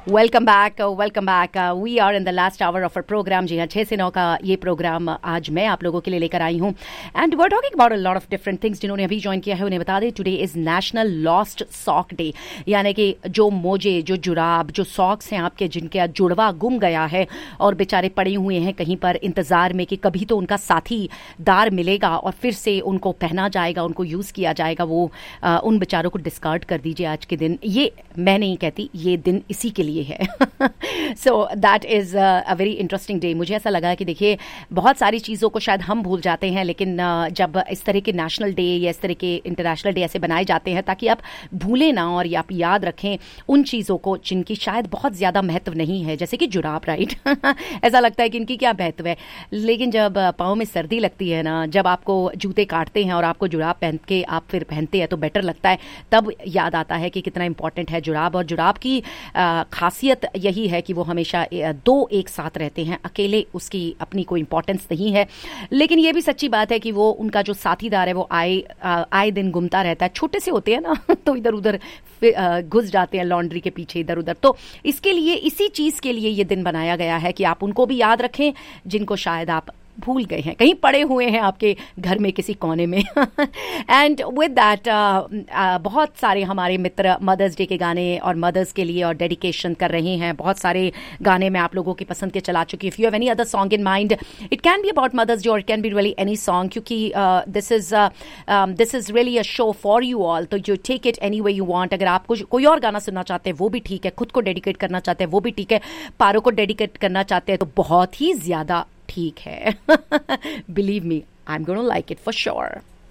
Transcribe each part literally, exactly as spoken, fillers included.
Welcome back welcome back we are in the last hour of or programme. जी हाँ, छः से नौ का ये प्रोग्राम आज मैं आप लोगों के लिए लेकर आई हूँ and we are talking about a lot of different things. जिन्होंने अभी ज्वाइन किया है उन्हें बता दें, today is national lost sock day, यानी कि जो मोजे, जो जुराब, जो सॉक्स हैं आपके, जिनके जुड़वा गुम गया है और बेचारे पड़े हुए हैं कहीं पर इंतजार में कि कभी तो उनका साथीदार मिलेगा और फिर से उनको पहना जाएगा, उनको यूज़ किया जाएगा, वो आ, उन बेचारों को डिस्कार्ड कर दीजिए आज के दिन। ये मैं नहीं कहती, ये दिन इसी के लिए है। So that is a very interesting day. मुझे ऐसा लगा कि देखिए, बहुत सारी चीज़ों को शायद हम भूल जाते हैं, लेकिन uh, जब इस तरह के नेशनल डे या इस तरह के इंटरनेशनल डे ऐसे बनाए जाते हैं ताकि आप भूलें ना और आप याद रखें उन चीज़ों को जिनकी शायद बहुत ज़्यादा महत्व नहीं है, जैसे कि जुराब, राइट। ऐसा लगता है कि इनकी क्या महत्व है, लेकिन जब पाँव में सर्दी लगती है ना, जब आपको जूते काटते हैं और आपको जुराब पहन के आप फिर पहनते हैं तो बेटर लगता है, तब याद आता है कि कितना इंपॉर्टेंट है जुराब। और जुराब की आ, खासियत यही है कि वो हमेशा दो एक साथ रहते हैं, अकेले उसकी अपनी कोई इंपॉर्टेंस नहीं है। लेकिन ये भी सच्ची बात है कि वो उनका जो साथीदार है वो आए आए दिन घूमता रहता है। छोटे से होते हैं ना तो इधर उधर घुस जाते हैं लॉन्ड्री के पीछे इधर उधर। तो इसके लिए, इसी चीज़ के लिए ये दिन बनाया गया है कि आप उनको भी याद रखें जिनको शायद आप भूल गए हैं, कहीं पड़े हुए हैं आपके घर में किसी कोने में। एंड विद दैट बहुत सारे हमारे मित्र मदर्स डे के गाने और मदर्स के लिए और डेडिकेशन कर रहे हैं। बहुत सारे गाने मैं आप लोगों की पसंद के चला चुकी। If you have any other song in mind, it can be about mother's day और it can be really any song, क्योंकि this is this is really a show for you all. तो you take it any way you want. अगर आप कुछ कोई और गाना सुनना चाहते हैं वो भी ठीक है, खुद को डेडिकेट करना चाहते हैं वो भी ठीक है, पारो को डेडिकेट करना चाहते हैं तो बहुत ही ज्यादा ठीक है। Believe me, I am gonna like it for sure.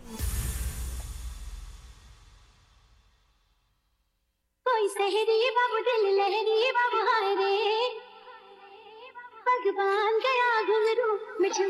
कोई सहरी बाबू दिल लहरी बाबू हाय रे, भगवान गया घुंघरू